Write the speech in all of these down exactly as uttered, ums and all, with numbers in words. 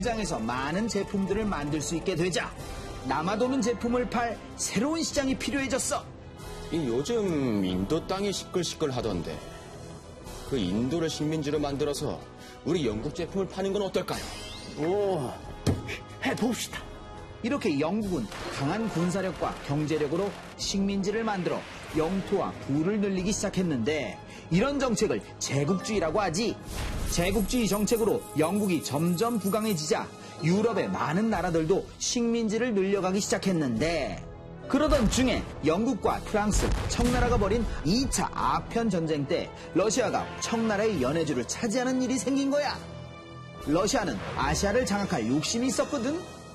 시장에서 많은 제품들을 만들 수 있게 되자 남아도는 제품을 팔 새로운 시장이 필요해졌어. 이 요즘 인도 땅이 시끌시끌하던데 그 인도를 식민지로 만들어서 우리 영국 제품을 파는 건 어떨까요? 오, 해봅시다. 이렇게 영국은 강한 군사력과 경제력으로 식민지를 만들어 영토와 부를 늘리기 시작했는데 이런 정책을 제국주의라고 하지. 제국주의 정책으로 영국이 점점 부강해지자 유럽의 많은 나라들도 식민지를 늘려가기 시작했는데 그러던 중에 영국과 프랑스, 청나라가 벌인 이 차 아편 전쟁 때 러시아가 청나라의 연해주를 차지하는 일이 생긴 거야. 러시아는 아시아를 장악할 욕심이 있었거든.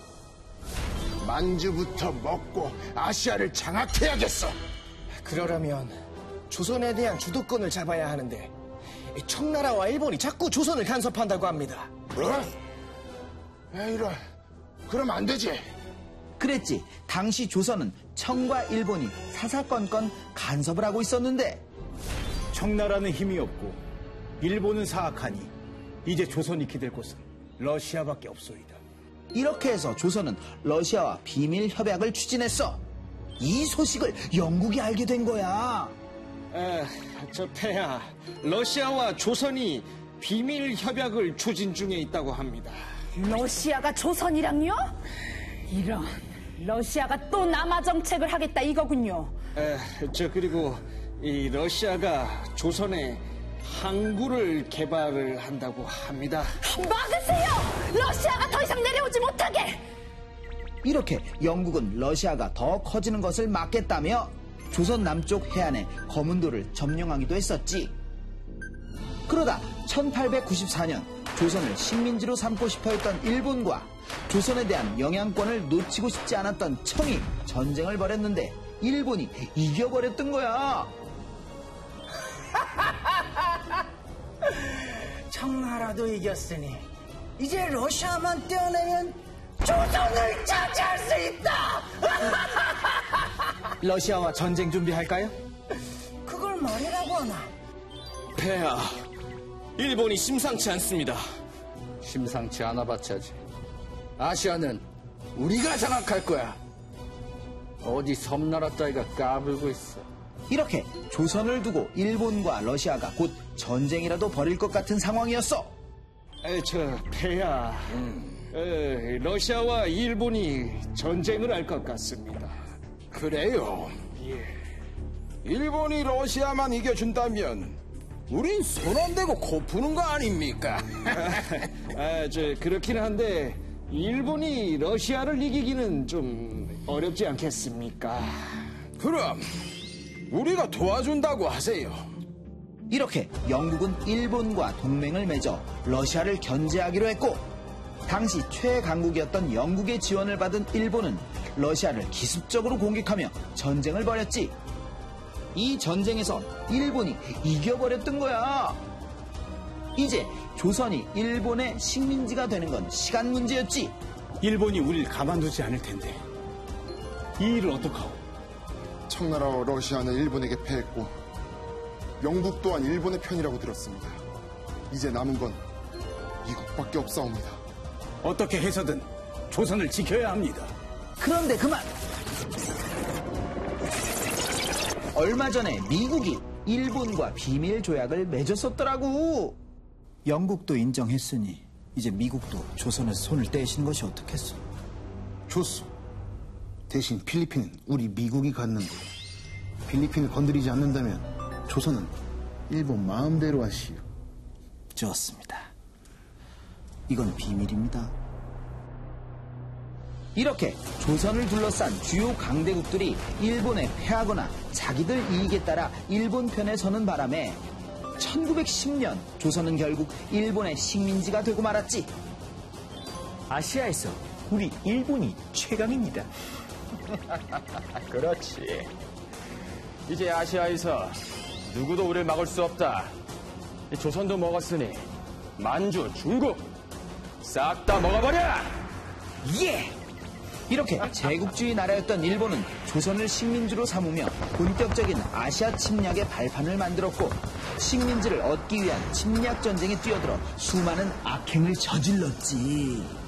만주부터 먹고 아시아를 장악해야겠어. 그러려면 조선에 대한 주도권을 잡아야 하는데 청나라와 일본이 자꾸 조선을 간섭한다고 합니다. 뭐? 에이런, 그럼 안 되지. 그랬지. 당시 조선은 청과 일본이 사사건건 간섭을 하고 있었는데 청나라는 힘이 없고 일본은 사악하니 이제 조선이 기댈 곳은 러시아밖에 없소이다. 이렇게 해서 조선은 러시아와 비밀 협약을 추진했어. 이 소식을 영국이 알게 된 거야. 에, 저 폐하, 러시아와 조선이 비밀 협약을 추진 중에 있다고 합니다. 러시아가 조선이랑요? 이런, 러시아가 또 남아 정책을 하겠다 이거군요. 에, 저 그리고 이 러시아가 조선에 항구를 개발을 한다고 합니다. 막으세요! 러시아가 더 이상 내려오지 못하게! 이렇게 영국은 러시아가 더 커지는 것을 막겠다며 조선 남쪽 해안의 거문도를 점령하기도 했었지. 그러다 천팔백구십사 년 조선을 식민지로 삼고 싶어 했던 일본과 조선에 대한 영향권을 놓치고 싶지 않았던 청이 전쟁을 벌였는데 일본이 이겨버렸던 거야. 청나라도 이겼으니 이제 러시아만 떼어내면 조선을 차지할 수 있다. 러시아와 전쟁 준비할까요? 그걸 말이라고 하나? 폐하, 일본이 심상치 않습니다. 심상치 않아봤자지. 아시아는 우리가 장악할 거야. 어디 섬나라 따위가 까불고 있어. 이렇게 조선을 두고 일본과 러시아가 곧 전쟁이라도 벌일 것 같은 상황이었어. 에, 저 폐하, 음. 에, 러시아와 일본이 전쟁을 할 것 같습니다. 그래요? 예. 일본이 러시아만 이겨준다면 우린 손 안 대고 코 푸는 거 아닙니까? 아, 저 그렇긴 한데 일본이 러시아를 이기기는 좀 어렵지 않겠습니까? 그럼 우리가 도와준다고 하세요. 이렇게 영국은 일본과 동맹을 맺어 러시아를 견제하기로 했고 당시 최강국이었던 영국의 지원을 받은 일본은 러시아를 기습적으로 공격하며 전쟁을 벌였지. 이 전쟁에서 일본이 이겨버렸던 거야. 이제 조선이 일본의 식민지가 되는 건 시간 문제였지. 일본이 우리를 가만두지 않을 텐데 이 일을 어떡하오? 청나라와 러시아는 일본에게 패했고 영국 또한 일본의 편이라고 들었습니다. 이제 남은 건 미국밖에 없사옵니다. 어떻게 해서든 조선을 지켜야 합니다. 그런데 그만! 얼마 전에 미국이 일본과 비밀 조약을 맺었었더라고. 영국도 인정했으니 이제 미국도 조선에서 손을 떼시는 것이 어떻겠어? 좋소. 대신 필리핀은 우리 미국이 갖는데 필리핀을 건드리지 않는다면 조선은 일본 마음대로 하시오. 좋습니다. 이건 비밀입니다. 이렇게 조선을 둘러싼 주요 강대국들이 일본에 패하거나 자기들 이익에 따라 일본 편에 서는 바람에 천구백십 년 조선은 결국 일본의 식민지가 되고 말았지. 아시아에서 우리 일본이 최강입니다. 그렇지. 이제 아시아에서 누구도 우리를 막을 수 없다. 조선도 먹었으니 만주, 중국 싹 다 먹어버려! 예! 이렇게 제국주의 나라였던 일본은 조선을 식민지로 삼으며 본격적인 아시아 침략의 발판을 만들었고 식민지를 얻기 위한 침략 전쟁에 뛰어들어 수많은 악행을 저질렀지.